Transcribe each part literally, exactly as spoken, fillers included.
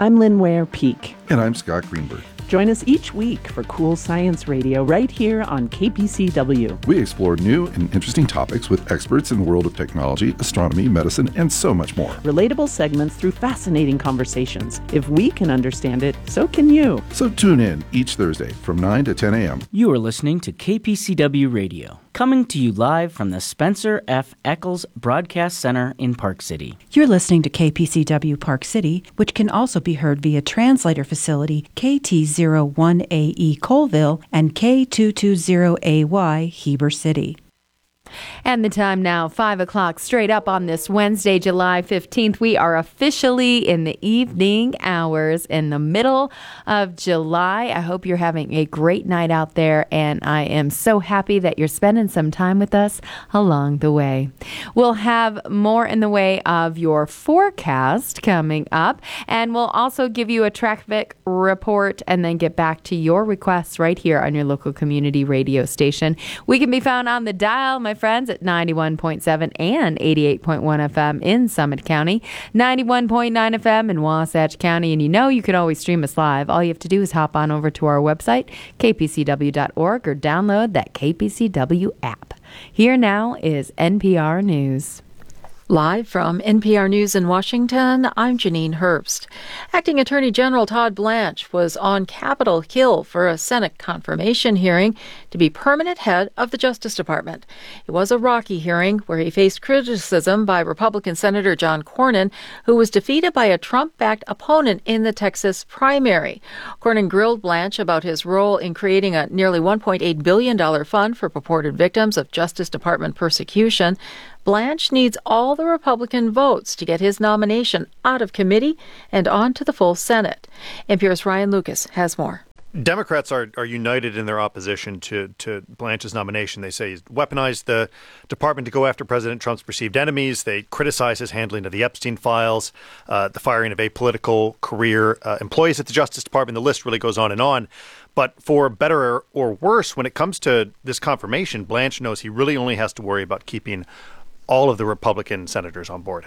I'm Lynn Ware-Peak. And I'm Scott Greenberg. Join us each week for Cool Science Radio right here on K P C W. We explore new and interesting topics with experts in the world of technology, astronomy, medicine, and so much more. Relatable segments through fascinating conversations. If we can understand it, so can you. So tune in each Thursday from nine to ten a.m. You are listening to K P C W Radio, coming to you live from the Spencer F. Eccles Broadcast Center in Park City. You're listening to K P C W Park City, which can also be heard via translator facility K T zero one A E Colville and K two twenty A Y Heber City. And the time now, five o'clock, straight up on this Wednesday, July fifteenth. We are officially in the evening hours in the middle of July. I hope you're having a great night out there, and I am so happy that you're spending some time with us along the way. We'll have more in the way of your forecast coming up, and we'll also give you a traffic report and then get back to your requests right here on your local community radio station. We can be found on the dial, my friends, at ninety-one point seven and eighty-eight point one F M in Summit County, ninety-one point nine F M in Wasatch County. And you know you can always stream us live. All you have to do is hop on over to our website, k p c w dot org, or download that K P C W app. Here now is N P R News. Live from N P R News in Washington, I'm Janine Herbst. Acting Attorney General Todd Blanche was on Capitol Hill for a Senate confirmation hearing to be permanent head of the Justice Department. It was a rocky hearing where he faced criticism by Republican Senator John Cornyn, who was defeated by a Trump-backed opponent in the Texas primary. Cornyn grilled Blanche about his role in creating a nearly one point eight billion dollars fund for purported victims of Justice Department persecution. Blanche needs all the Republican votes to get his nomination out of committee and on to the full Senate. N P R's Ryan Lucas has more. Democrats are, are united in their opposition to, to Blanche's nomination. They say he's weaponized the department to go after President Trump's perceived enemies. They criticize his handling of the Epstein files, uh, the firing of apolitical career uh, employees at the Justice Department. The list really goes on and on. But for better or worse, when it comes to this confirmation, Blanche knows he really only has to worry about keeping all of the Republican senators on board.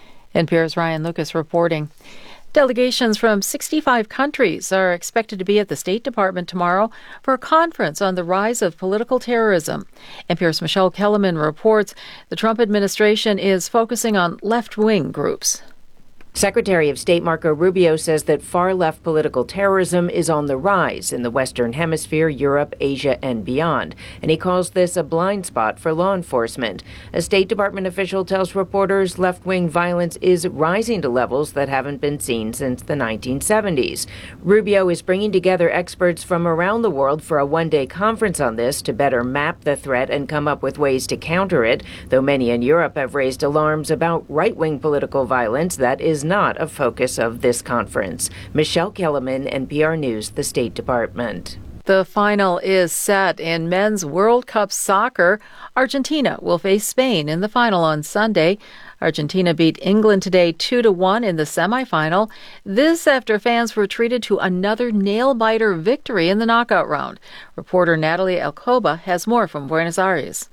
N P R's Ryan Lucas reporting. Delegations from sixty-five countries are expected to be at the State Department tomorrow for a conference on the rise of political terrorism. N P R's Michelle Kellerman reports the Trump administration is focusing on left-wing groups. Secretary of State Marco Rubio says that far-left political terrorism is on the rise in the Western Hemisphere, Europe, Asia, and beyond, and he calls this a blind spot for law enforcement. A State Department official tells reporters left-wing violence is rising to levels that haven't been seen since the nineteen seventies. Rubio is bringing together experts from around the world for a one-day conference on this to better map the threat and come up with ways to counter it, though many in Europe have raised alarms about right-wing political violence that is not a focus of this conference. Michelle Kellerman, N P R News, the State Department. The final is set in men's World Cup soccer. Argentina will face Spain in the final on Sunday. Argentina beat England today two to one in the semifinal. This after fans were treated to another nail-biter victory in the knockout round. Reporter Natalie Alcoba has more from Buenos Aires.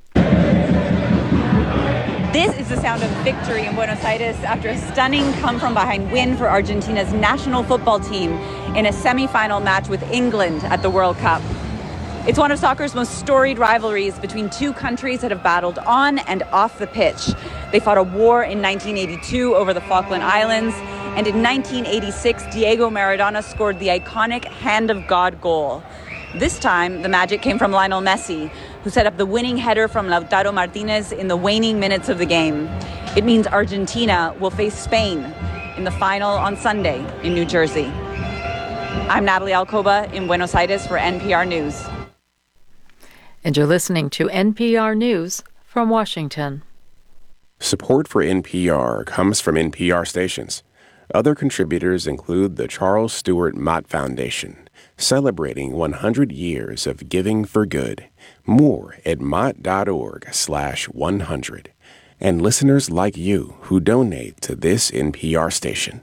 This is the sound of victory in Buenos Aires after a stunning come-from-behind win for Argentina's national football team in a semifinal match with England at the World Cup. It's one of soccer's most storied rivalries between two countries that have battled on and off the pitch. They fought a war in nineteen eighty-two over the Falkland Islands, and in nineteen eighty-six, Diego Maradona scored the iconic Hand of God goal. This time, the magic came from Lionel Messi, who set up the winning header from Lautaro Martinez in the waning minutes of the game. It means Argentina will face Spain in the final on Sunday in New Jersey. I'm Natalie Alcoba in Buenos Aires for N P R News. And you're listening to N P R News from Washington. Support for N P R comes from N P R stations. Other contributors include the Charles Stewart Mott Foundation, celebrating one hundred years of giving for good. More at mott.org slash 100. And listeners like you who donate to this N P R station.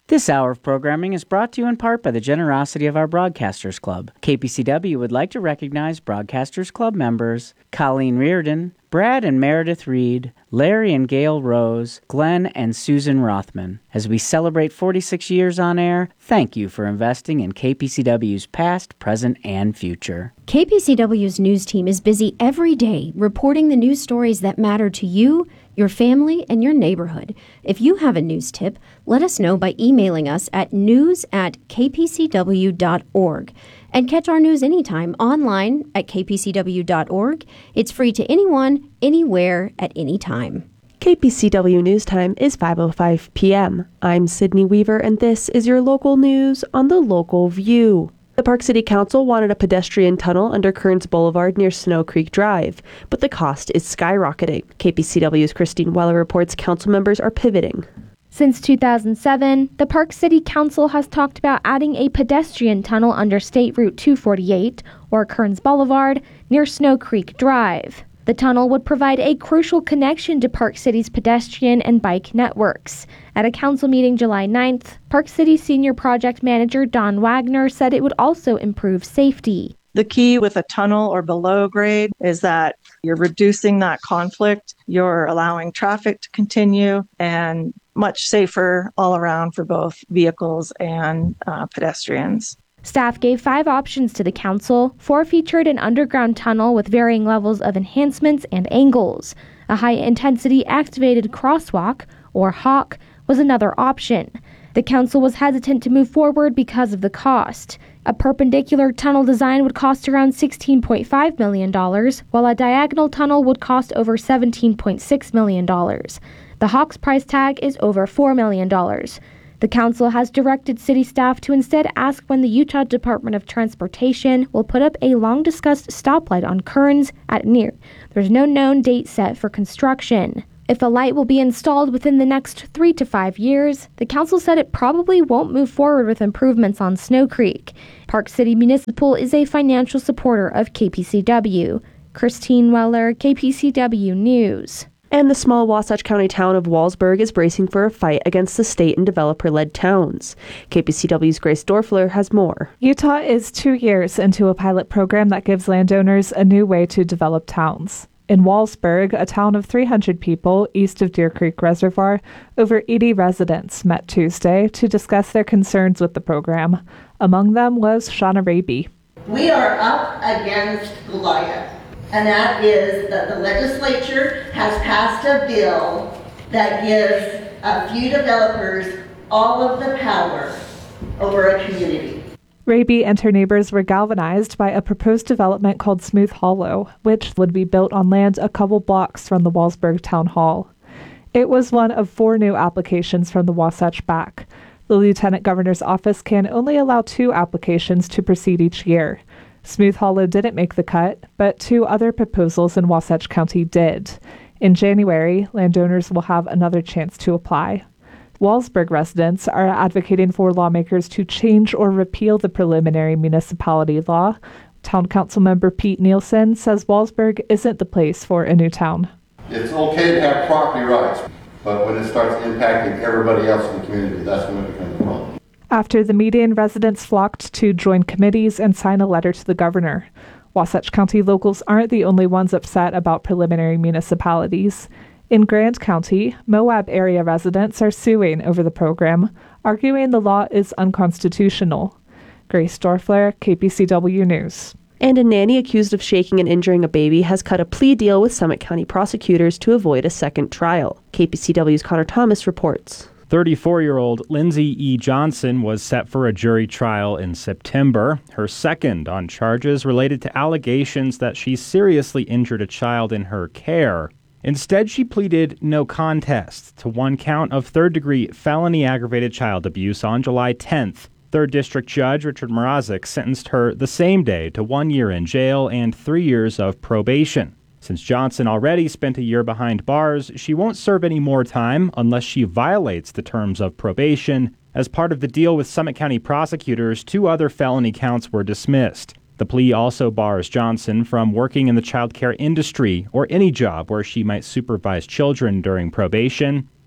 This hour of programming is brought to you in part by the generosity of our Broadcasters Club. K P C W would like to recognize Broadcasters Club members Colleen Reardon, Brad and Meredith Reed, Larry and Gail Rose, Glenn and Susan Rothman. As we celebrate forty-six years on air, thank you for investing in K P C W's past, present, and future. K P C W's news team is busy every day reporting the news stories that matter to you, your family, and your neighborhood. If you have a news tip, let us know by emailing us at news at k p c w dot org. And catch our news anytime online at k p c w dot org. It's free to anyone, anywhere, at any time. K P C W News Time is five oh five p.m. I'm Sydney Weaver, and this is your local news on the Local View. The Park City Council wanted a pedestrian tunnel under Kearns Boulevard near Snow Creek Drive, but the cost is skyrocketing. K P C W's Christine Weller reports council members are pivoting. Since two thousand seven, the Park City Council has talked about adding a pedestrian tunnel under State Route two forty-eight, or Kearns Boulevard, near Snow Creek Drive. The tunnel would provide a crucial connection to Park City's pedestrian and bike networks. At a council meeting July ninth, Park City Senior Project Manager Don Wagner said it would also improve safety. The key with a tunnel or below grade is that you're reducing that conflict, you're allowing traffic to continue, and much safer all around for both vehicles and uh, pedestrians. Staff gave five options to the council. Four featured an underground tunnel with varying levels of enhancements and angles. A high-intensity activated crosswalk, or HAWK, was another option. The council was hesitant to move forward because of the cost. A perpendicular tunnel design would cost around sixteen point five million dollars, while a diagonal tunnel would cost over seventeen point six million dollars. The HAWK's price tag is over four million dollars. The council has directed city staff to instead ask when the Utah Department of Transportation will put up a long-discussed stoplight on Kearns at Near. There's no known date set for construction. If a light will be installed within the next three to five years, the council said it probably won't move forward with improvements on Snow Creek. Park City Municipal is a financial supporter of K P C W. Christine Weller, K P C W News. And the small Wasatch County town of Wallsburg is bracing for a fight against the state and developer-led towns. K P C W's Grace Dorfler has more. Utah is two years into a pilot program that gives landowners a new way to develop towns. In Wallsburg, a town of three hundred people east of Deer Creek Reservoir, over eighty residents met Tuesday to discuss their concerns with the program. Among them was Shauna Raby. We are up against Goliath, and that is that the legislature has passed a bill that gives a few developers all of the power over a community. Raby and her neighbors were galvanized by a proposed development called Smooth Hollow, which would be built on land a couple blocks from the Wallsburg Town Hall. It was one of four new applications from the Wasatch Back. The Lieutenant Governor's office can only allow two applications to proceed each year. Smooth Hollow didn't make the cut, but two other proposals in Wasatch County did. In January, landowners will have another chance to apply. Wallsburg residents are advocating for lawmakers to change or repeal the preliminary municipality law. Town Council member Pete Nielsen says Wallsburg isn't the place for a new town. It's okay to have property rights, but when it starts impacting everybody else in the community, that's when it becomes a problem. After the meeting, residents flocked to join committees and sign a letter to the governor. Wasatch County locals aren't the only ones upset about preliminary municipalities. In Grand County, Moab area residents are suing over the program, arguing the law is unconstitutional. Grace Dorfler, K P C W News. And a nanny accused of shaking and injuring a baby has cut a plea deal with Summit County prosecutors to avoid a second trial. K P C W's Connor Thomas reports. thirty-four-year-old Lindsay E. Johnson was set for a jury trial in September, her second on charges related to allegations that she seriously injured a child in her care. Instead, she pleaded no contest to one count of third-degree felony aggravated child abuse on July tenth. Third District Judge Richard Mrazek sentenced her the same day to one year in jail and three years of probation. Since Johnson already spent a year behind bars, she won't serve any more time unless she violates the terms of probation. As part of the deal with Summit County prosecutors, two other felony counts were dismissed. The plea also bars Johnson from working in the child care industry or any job where she might supervise children during probation.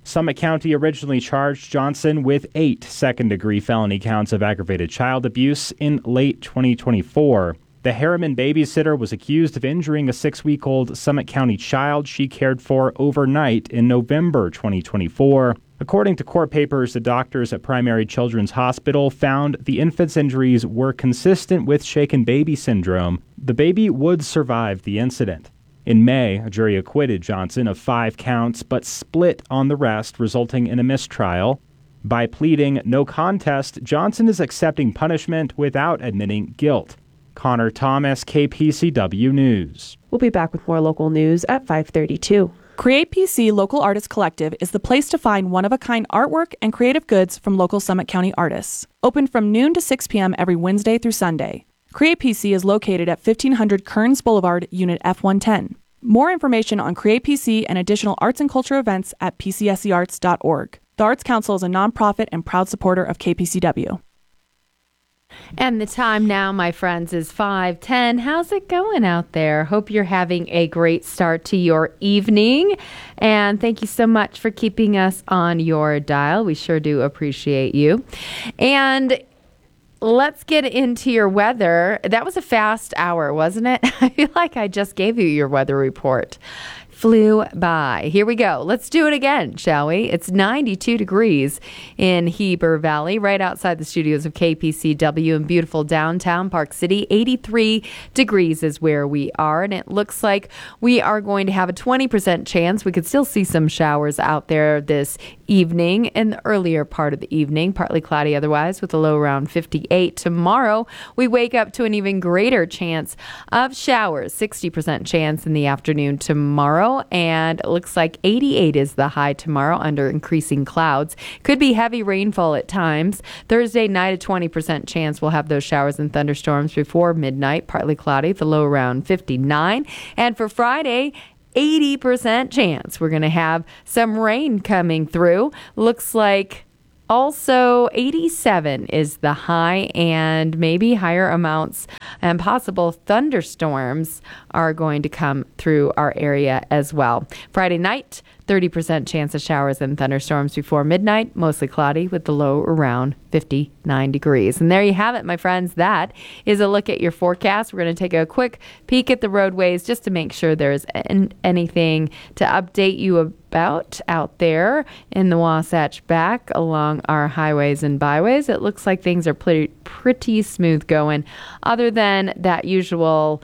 Summit County originally charged Johnson with eight second-degree felony counts of aggravated child abuse in late twenty twenty-four. The Harriman babysitter was accused of injuring a six-week-old Summit County child she cared for overnight in November twenty twenty-four. According to court papers, the doctors at Primary Children's Hospital found the infant's injuries were consistent with shaken baby syndrome. The baby would survive the incident. In May, a jury acquitted Johnson of five counts, but split on the rest, resulting in a mistrial. By pleading no contest, Johnson is accepting punishment without admitting guilt. Connor Thomas, K P C W News. We'll be back with more local news at five thirty-two. Create P C Local Artists Collective is the place to find one-of-a-kind artwork and creative goods from local Summit County artists. Open from noon to six p.m. every Wednesday through Sunday. Create P C is located at fifteen hundred Kearns Boulevard, Unit F one ten. More information on Create P C and additional arts and culture events at p c s e arts dot org. The Arts Council is a nonprofit and proud supporter of K P C W. And the time now, my friends, is five ten. How's it going out there? Hope you're having a great start to your evening. And thank you so much for keeping us on your dial. We sure do appreciate you. And let's get into your weather. That was a fast hour, wasn't it? I feel like I just gave you your weather report. Flew by. Here we go. Let's do it again, shall we? It's ninety-two degrees in Heber Valley, right outside the studios of K P C W in beautiful downtown Park City. eighty-three degrees is where we are, and it looks like we are going to have a twenty percent chance. We could still see some showers out there this evening in the earlier part of the evening, partly cloudy otherwise, with a low around fifty-eight. Tomorrow, we wake up to an even greater chance of showers, sixty percent chance in the afternoon tomorrow. And it looks like eighty-eight is the high tomorrow under increasing clouds. Could be heavy rainfall at times. Thursday night, a twenty percent chance we'll have those showers and thunderstorms before midnight, partly cloudy, the low around fifty-nine. And for Friday, eighty percent chance we're going to have some rain coming through. Looks like also eighty-seven is the high, and maybe higher amounts and possible thunderstorms are going to come through our area as well. Friday night, thirty percent chance of showers and thunderstorms before midnight, mostly cloudy with the low around fifty-nine degrees. And there you have it, my friends. That is a look at your forecast. We're going to take a quick peek at the roadways just to make sure there's an- anything to update you about out there in the Wasatch back along our highways and byways. It looks like things are pretty, pretty smooth going, other than that usual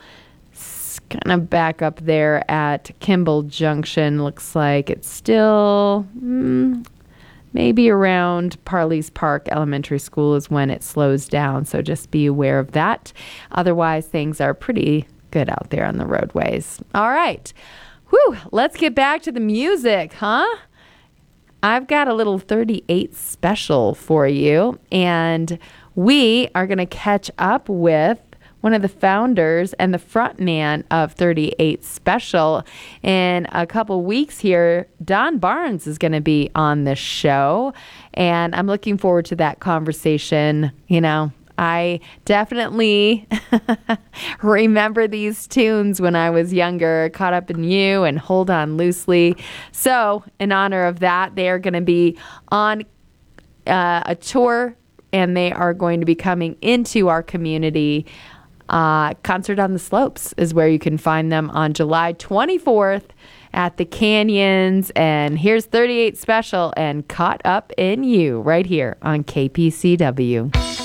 kind of back up there at Kimball Junction. Looks like it's still mm, maybe around Parley's Park Elementary School is when it slows down. So just be aware of that. Otherwise, things are pretty good out there on the roadways. All right. Whew. Let's get back to the music, huh? I've got a little thirty-eight special for you. And we are going to catch up with one of the founders and the front man of thirty-eight Special. In a couple weeks here, Don Barnes is going to be on the show, and I'm looking forward to that conversation. You know, I definitely remember these tunes when I was younger, Caught Up in You and Hold On Loosely. So in honor of that, they are going to be on uh, a tour, and they are going to be coming into our community. Uh, Concert on the Slopes is where you can find them on July twenty-fourth at the Canyons. And here's thirty-eight Special and Caught Up in You right here on K P C W.